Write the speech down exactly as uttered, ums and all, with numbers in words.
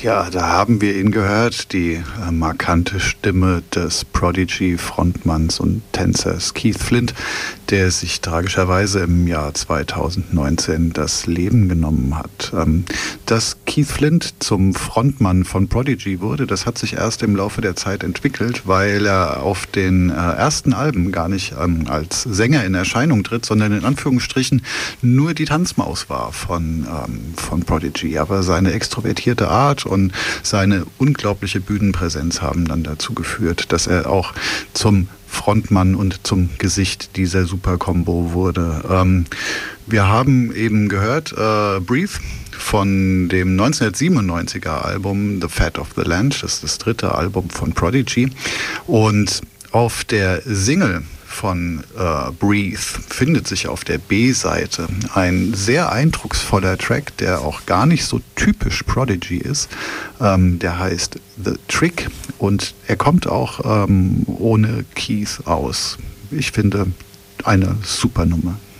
Ja, da haben wir ihn gehört, die äh, markante Stimme des Prodigy-Frontmanns und Tänzers Keith Flint, der sich tragischerweise im Jahr zweitausendneunzehn das Leben genommen hat. Ähm, dass Keith Flint zum Frontmann von Prodigy wurde, das hat sich erst im Laufe der Zeit entwickelt, weil er auf den äh, ersten Alben gar nicht ähm, als Sänger in Erscheinung tritt, sondern in Anführungsstrichen nur die Tanzmaus war von, ähm, von Prodigy. Aber seine extrovertierte Art und seine unglaubliche Bühnenpräsenz haben dann dazu geführt, dass er auch zum Frontmann und zum Gesicht dieser Super-Combo wurde. Ähm, wir haben eben gehört, äh, Breathe von dem neunzehnhundertsiebenundneunziger Album The Fat of the Land, das ist das dritte Album von Prodigy. Und auf der Single von äh, Breathe findet sich auf der B-Seite ein sehr eindrucksvoller Track, der auch gar nicht so typisch Prodigy ist. Ähm, der heißt The Trick und er kommt auch ähm, ohne Keith aus. Ich finde, eine super Nummer.